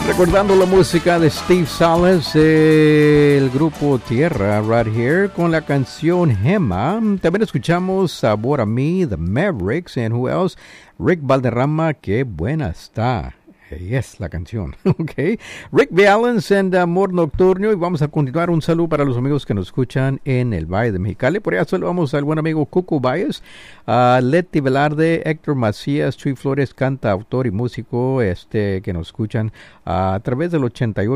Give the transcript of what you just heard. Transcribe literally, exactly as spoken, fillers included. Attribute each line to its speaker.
Speaker 1: Recordando la música de Steve Salas, eh, el grupo Tierra, right here, con la canción Gemma. También escuchamos Sabor a mí, The Mavericks, and who else? Rick Valderrama, qué buena está. Yes, la canción. Okay. Rick Valens and Amor Nocturno. Y vamos a continuar. Un saludo para los amigos que nos escuchan en el Valle de Mexicali. Por allá saludamos al buen amigo Cuco Valles, a Leti Velarde, Héctor Macías, Chuy Flores, canta, autor y músico, este que nos escuchan uh, a través del ochenta y ocho